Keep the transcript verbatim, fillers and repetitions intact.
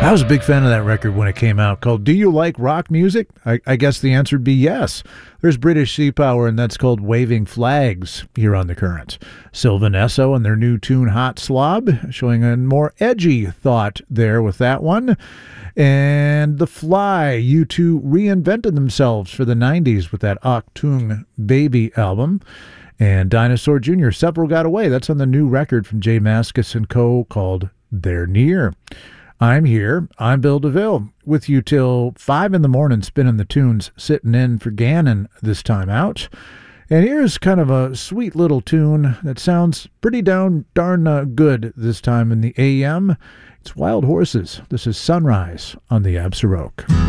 I was a big fan of that record when it came out, called Do You Like Rock Music? I, I guess the answer would be yes. There's British Sea Power, and that's called Waving Flags here on The Current. Sylvan Esso and their new tune Hot Slob, showing a more edgy thought there with that one. And The Fly, U two reinvented themselves for the nineties with that Achtung Baby album. And Dinosaur Junior, Several Got Away. That's on the new record from J Mascis and Co. called They're Near. I'm here. I'm Bill DeVille with you till five in the morning, spinning the tunes, sitting in for Gannon this time out. And here's kind of a sweet little tune that sounds pretty down darn uh, good this time in the A M. It's Wild Horses. This is Sunrise on the Absol Rock.